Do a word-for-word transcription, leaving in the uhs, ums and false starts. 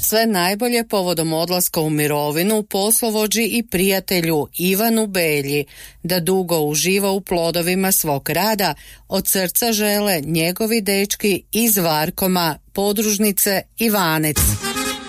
Sve najbolje povodom odlaska u mirovinu poslovođi i prijatelju Ivanu Belji, da dugo uživa u plodovima svog rada, od srca žele njegovi dečki iz Varkoma, podružnice Ivanec.